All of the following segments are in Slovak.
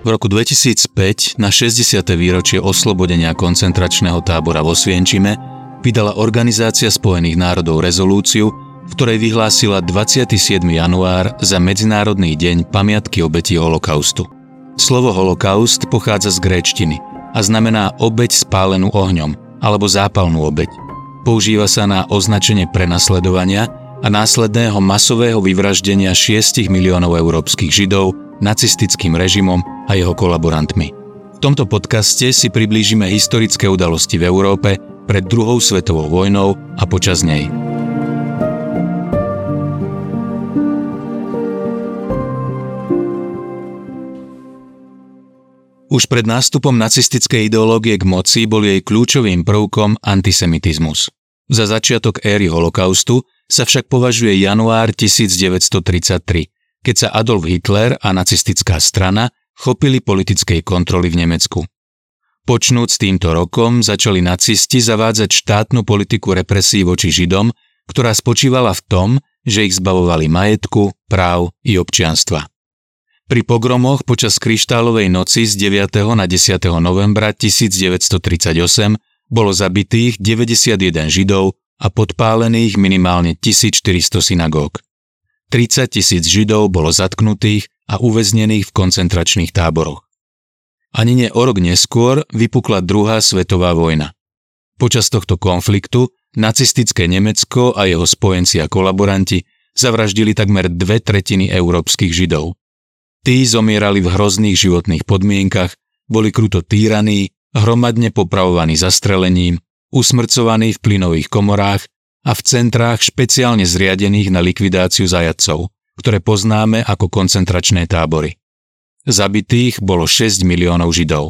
V roku 2005, na 60. výročie oslobodenia koncentračného tábora v Osvienčime, vydala Organizácia spojených národov rezolúciu, v ktorej vyhlásila 27. január za Medzinárodný deň pamiatky obetí holokaustu. Slovo holokaust pochádza z gréčtiny a znamená obeť spálenú ohňom alebo zápalnú obeť. Používa sa na označenie prenasledovania a následného masového vyvraždenia 6 miliónov európskych Židov nacistickým režimom a jeho kolaborantmi. V tomto podcaste si priblížime historické udalosti v Európe pred druhou svetovou vojnou a počas nej. Už pred nástupom nacistickej ideológie k moci bol jej kľúčovým prvkom antisemitizmus. Za začiatok éry holokaustu sa však považuje január 1933, keď sa Adolf Hitler a nacistická strana chopili politickej kontroly v Nemecku. Počnúc s týmto rokom začali nacisti zavádzať štátnu politiku represí voči Židom, ktorá spočívala v tom, že ich zbavovali majetku, práv i občianstva. Pri pogromoch počas Kryštálovej noci z 9. na 10. novembra 1938 bolo zabitých 91 Židov a podpálených minimálne 1400 synagóg. 30 000 Židov bolo zatknutých a uväznených v koncentračných táboroch. Ani nie o rok neskôr vypukla druhá svetová vojna. Počas tohto konfliktu nacistické Nemecko a jeho spojenci a kolaboranti zavraždili takmer 2/3 európskych Židov. Tí zomierali v hrozných životných podmienkach, boli kruto týraní, hromadne popravovaní zastrelením, usmrcovaní v plynových komorách a v centrách špeciálne zriadených na likvidáciu zajatcov, ktoré poznáme ako koncentračné tábory. Zabitých bolo 6 miliónov Židov.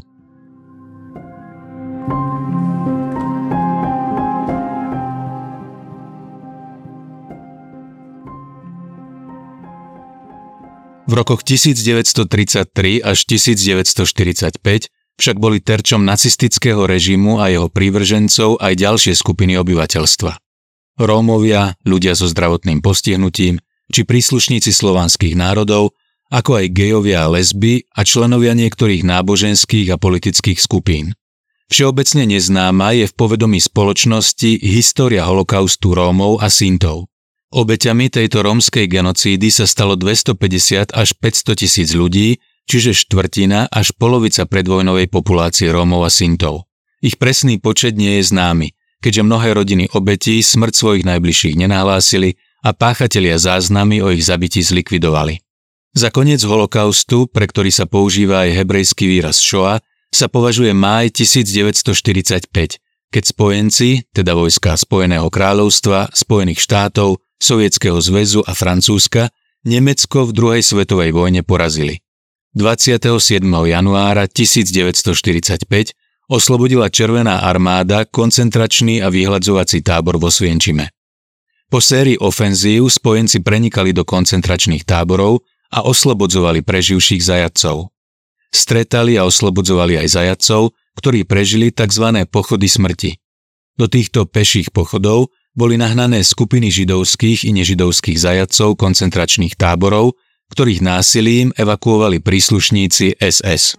V rokoch 1933 až 1945 však boli terčom nacistického režimu a jeho prívržencov aj ďalšie skupiny obyvateľstva. Rómovia, ľudia so zdravotným postihnutím či príslušníci slovanských národov, ako aj gejovia a lesby a členovia niektorých náboženských a politických skupín. Všeobecne neznáma je v povedomí spoločnosti história holokaustu Rómov a Sintov. Obeťami tejto rómskej genocídy sa stalo 250 až 500 tisíc ľudí, čiže štvrtina až polovica predvojnovej populácie Rómov a Sintov. Ich presný počet nie je známy, keďže mnohé rodiny obetí smrť svojich najbližších nenahlásili a páchatelia záznamy o ich zabití zlikvidovali. Za koniec holokaustu, pre ktorý sa používa aj hebrejský výraz šoa, sa považuje máj 1945, keď spojenci, teda vojská Spojeného kráľovstva, Spojených štátov, Sovietskeho zväzu a Francúzska, Nemecko v druhej svetovej vojne porazili. 27. januára 1945 oslobodila Červená armáda koncentračný a vyhladzovací tábor vo Osvienčime. Po sérii ofenzív spojenci prenikali do koncentračných táborov a oslobodzovali preživších zajatcov. Stretali a oslobodzovali aj zajatcov, ktorí prežili tzv. Pochody smrti. Do týchto peších pochodov boli nahnané skupiny židovských i nežidovských zajatcov koncentračných táborov, ktorých násilím evakuovali príslušníci SS.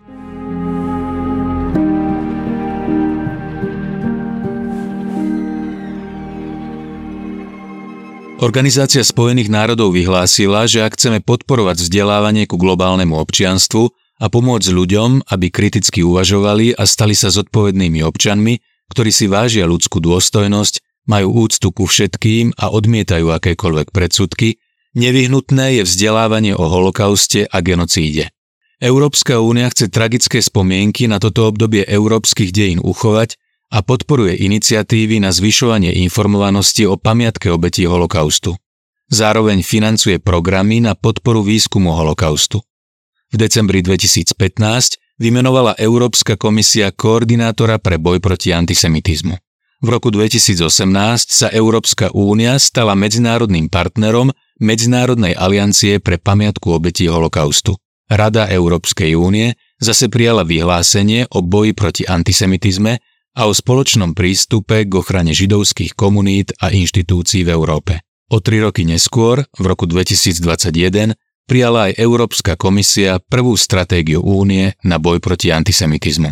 Organizácia spojených národov vyhlásila, že ak chceme podporovať vzdelávanie ku globálnemu občianstvu a pomôcť ľuďom, aby kriticky uvažovali a stali sa zodpovednými občanmi, ktorí si vážia ľudskú dôstojnosť, majú úctu ku všetkým a odmietajú akékoľvek predsudky, nevyhnutné je vzdelávanie o holokauste a genocíde. Európska únia chce tragické spomienky na toto obdobie európskych dejín uchovať a podporuje iniciatívy na zvyšovanie informovanosti o pamiatke obetí holokaustu. Zároveň financuje programy na podporu výskumu holokaustu. V decembri 2015 vymenovala Európska komisia koordinátora pre boj proti antisemitizmu. V roku 2018 sa Európska únia stala medzinárodným partnerom Medzinárodnej aliancie pre pamiatku obetí holokaustu. Rada Európskej únie zase prijala vyhlásenie o boji proti antisemitizme a o spoločnom prístupe k ochrane židovských komunít a inštitúcií v Európe. O 3 roky neskôr, v roku 2021, prijala aj Európska komisia prvú stratégiu Únie na boj proti antisemitizmu.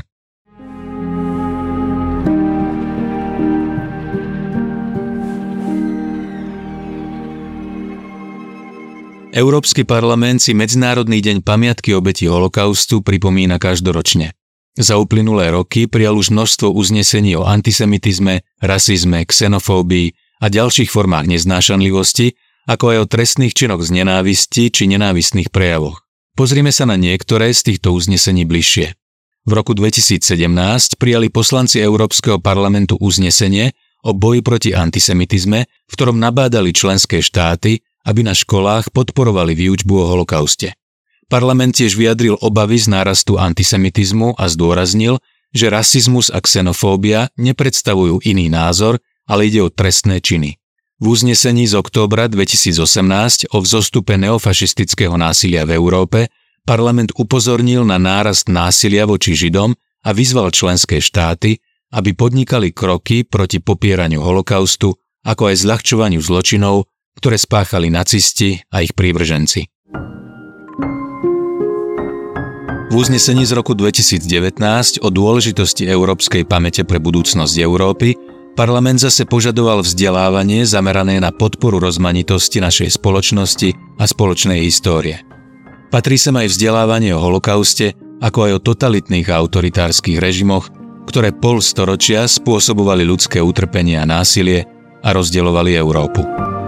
Európsky parlament si Medzinárodný deň pamiatky obetí holokaustu pripomína každoročne. Za uplynulé roky prijal už množstvo uznesení o antisemitizme, rasizme, xenofóbii a ďalších formách neznášanlivosti, ako aj o trestných činoch z nenávisti či nenávistných prejavoch. Pozrime sa na niektoré z týchto uznesení bližšie. V roku 2017 prijali poslanci Európskeho parlamentu uznesenie o boji proti antisemitizme, v ktorom nabádali členské štáty, aby na školách podporovali výučbu o holokauste. Parlament tiež vyjadril obavy z nárastu antisemitizmu a zdôraznil, že rasizmus a xenofóbia nepredstavujú iný názor, ale ide o trestné činy. V uznesení z októbra 2018 o vzostupe neofašistického násilia v Európe parlament upozornil na nárast násilia voči Židom a vyzval členské štáty, aby podnikali kroky proti popieraniu holokaustu, ako aj zľahčovaniu zločinov, ktoré spáchali nacisti a ich prívrženci. V uznesení z roku 2019 o dôležitosti európskej pamäte pre budúcnosť Európy parlament zase požadoval vzdelávanie zamerané na podporu rozmanitosti našej spoločnosti a spoločnej histórie. Patrí sem aj vzdelávanie o holokauste, ako aj o totalitných a autoritárskych režimoch, ktoré polstoročia spôsobovali ľudské utrpenie a násilie a rozdeľovali Európu.